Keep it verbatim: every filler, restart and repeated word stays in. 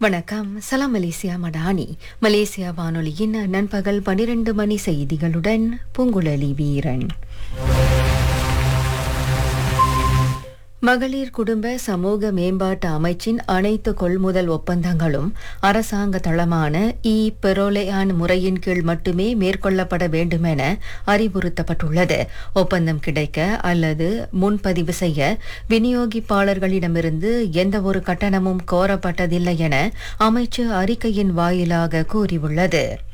வணக்கம். சலாம் Malaysia Madani. Malaysia வானொலியின் நண்பகல் பனிரெண்டு மணி செய்திகளுடன் பூங்குழலி வீரன். மகளிர் குடும்ப சமூக மேம்பாட்டு அமைச்சின் அனைத்து கொள்முதல் ஒப்பந்தங்களும் அரசாங்க தளமான இ பெரோலேயான் முறையின் கீழ் மட்டுமே மேற்கொள்ளப்பட வேண்டுமென அறிவுறுத்தப்பட்டுள்ளது. ஒப்பந்தம் கிடைக்க அல்லது முன்பதிவு செய்ய விநியோகிப்பாளர்களிடமிருந்து எந்தவொரு கட்டணமும் கோரப்பட்டதில்லை என அமைச்சு அறிக்கையின் வாயிலாக கூறியுள்ளது.